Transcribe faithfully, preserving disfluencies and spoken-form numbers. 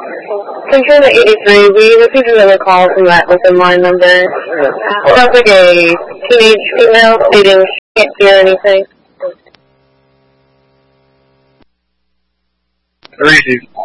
Control to eighty-three, we received another call from that open line number. Uh, sounds like a teenage female stating she can't hear anything. Receive.